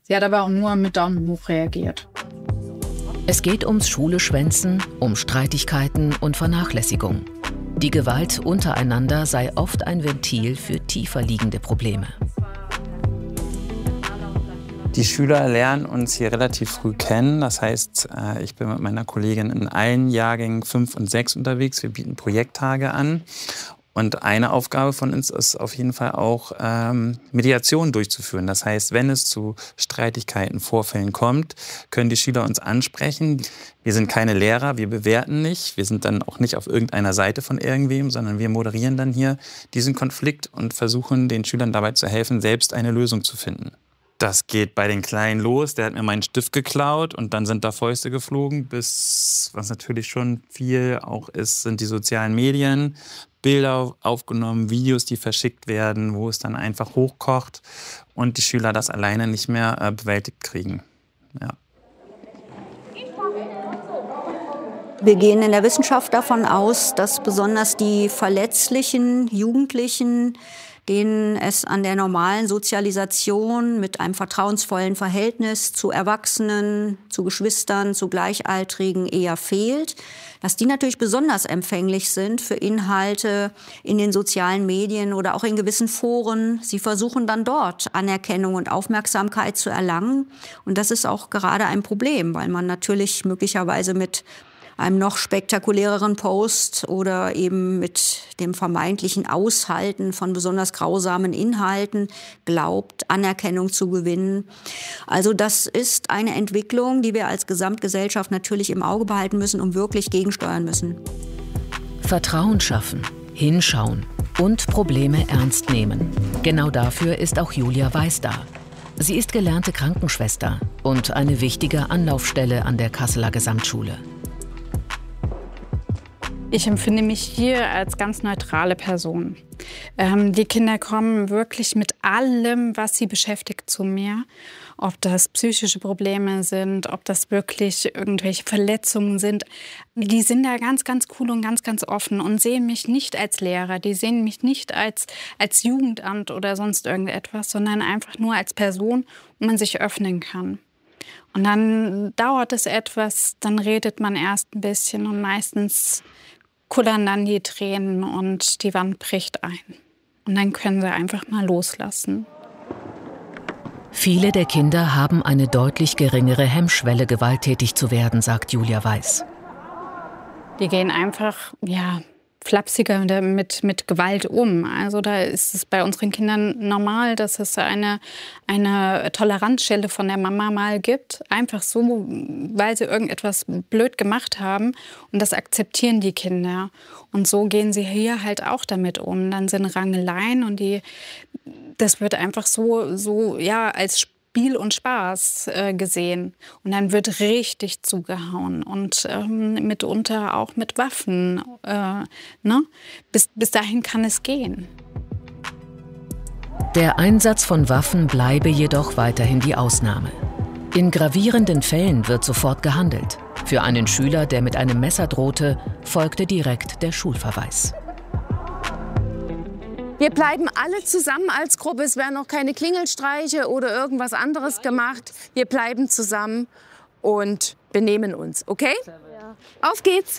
Sie hat aber auch nur mit Daumen hoch reagiert. Es geht ums Schule-Schwänzen, um Streitigkeiten und Vernachlässigung. Die Gewalt untereinander sei oft ein Ventil für tiefer liegende Probleme. Die Schüler lernen uns hier relativ früh kennen. Das heißt, ich bin mit meiner Kollegin in allen Jahrgängen 5 und 6 unterwegs. Wir bieten Projekttage an. Und eine Aufgabe von uns ist auf jeden Fall auch, Mediation durchzuführen. Das heißt, wenn es zu Streitigkeiten, Vorfällen kommt, können die Schüler uns ansprechen. Wir sind keine Lehrer, wir bewerten nicht. Wir sind dann auch nicht auf irgendeiner Seite von irgendwem, sondern wir moderieren dann hier diesen Konflikt und versuchen den Schülern dabei zu helfen, selbst eine Lösung zu finden. Das geht bei den Kleinen los. Der hat mir meinen Stift geklaut und dann sind da Fäuste geflogen. Bis, was natürlich schon viel auch ist, sind die sozialen Medien. Bilder aufgenommen, Videos, die verschickt werden, wo es dann einfach hochkocht und die Schüler das alleine nicht mehr bewältigt kriegen. Ja. Wir gehen in der Wissenschaft davon aus, dass besonders die verletzlichen Jugendlichen, denen es an der normalen Sozialisation mit einem vertrauensvollen Verhältnis zu Erwachsenen, zu Geschwistern, zu Gleichaltrigen eher fehlt, dass die natürlich besonders empfänglich sind für Inhalte in den sozialen Medien oder auch in gewissen Foren. Sie versuchen dann dort Anerkennung und Aufmerksamkeit zu erlangen. Und das ist auch gerade ein Problem, weil man natürlich möglicherweise mit einem noch spektakuläreren Post oder eben mit dem vermeintlichen Aushalten von besonders grausamen Inhalten glaubt, Anerkennung zu gewinnen. Also das ist eine Entwicklung, die wir als Gesamtgesellschaft natürlich im Auge behalten müssen und wirklich gegensteuern müssen. Vertrauen schaffen, hinschauen und Probleme ernst nehmen. Genau dafür ist auch Julia Weiß da. Sie ist gelernte Krankenschwester und eine wichtige Anlaufstelle an der Kasseler Gesamtschule. Ich empfinde mich hier als ganz neutrale Person. Die Kinder kommen wirklich mit allem, was sie beschäftigt, zu mir. Ob das psychische Probleme sind, ob das wirklich irgendwelche Verletzungen sind. Die sind da ganz, ganz cool und ganz, ganz offen und sehen mich nicht als Lehrer. Die sehen mich nicht als Jugendamt oder sonst irgendetwas, sondern einfach nur als Person, wo man sich öffnen kann. Und dann dauert es etwas, dann redet man erst ein bisschen und meistens kullern dann die Tränen und die Wand bricht ein. Und dann können sie einfach mal loslassen. Viele der Kinder haben eine deutlich geringere Hemmschwelle, gewalttätig zu werden, sagt Julia Weiß. Die gehen einfach, flapsiger mit Gewalt um. Also da ist es bei unseren Kindern normal, dass es eine Toleranzschwelle von der Mama mal gibt. Einfach so, weil sie irgendetwas blöd gemacht haben. Und das akzeptieren die Kinder. Und so gehen sie hier halt auch damit um. Dann sind Rangeleien und das wird einfach so als Spiel und Spaß gesehen. Und dann wird richtig zugehauen und mitunter auch mit Waffen. Bis dahin kann es gehen. Der Einsatz von Waffen bleibe jedoch weiterhin die Ausnahme. In gravierenden Fällen wird sofort gehandelt. Für einen Schüler, der mit einem Messer drohte, folgte direkt der Schulverweis. Wir bleiben alle zusammen als Gruppe. Es werden noch keine Klingelstreiche oder irgendwas anderes gemacht. Wir bleiben zusammen und benehmen uns, okay? Auf geht's!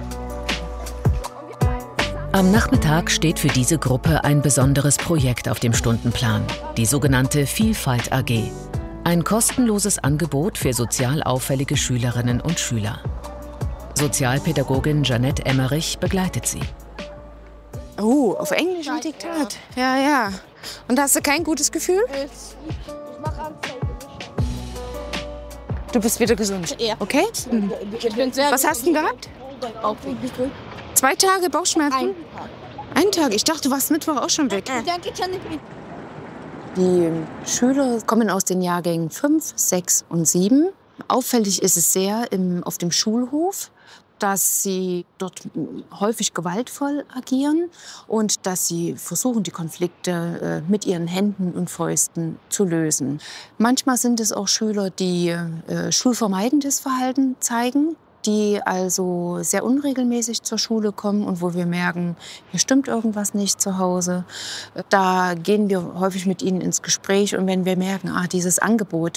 Am Nachmittag steht für diese Gruppe ein besonderes Projekt auf dem Stundenplan, die sogenannte Vielfalt AG. Ein kostenloses Angebot für sozial auffällige Schülerinnen und Schüler. Sozialpädagogin Janette Emmerich begleitet sie. Oh, auf Englisch ein Diktat. Ja. Und hast du kein gutes Gefühl? Du bist wieder gesund? Ja. Okay? Was hast du denn gehabt? 2 Tage Bauchschmerzen? Ein Tag? Ich dachte, du warst Mittwoch auch schon weg. Die Schüler kommen aus den Jahrgängen 5, 6 und 7. Auffällig ist es sehr auf dem Schulhof, dass sie dort häufig gewaltvoll agieren und dass sie versuchen, die Konflikte mit ihren Händen und Fäusten zu lösen. Manchmal sind es auch Schüler, die schulvermeidendes Verhalten zeigen, die also sehr unregelmäßig zur Schule kommen und wo wir merken, hier stimmt irgendwas nicht zu Hause. Da gehen wir häufig mit ihnen ins Gespräch und wenn wir merken, dieses Angebot